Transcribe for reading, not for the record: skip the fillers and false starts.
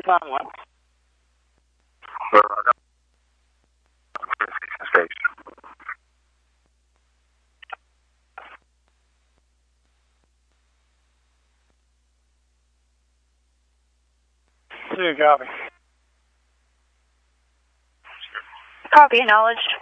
9-1. Well, I got the station. Copy. Copy, acknowledged.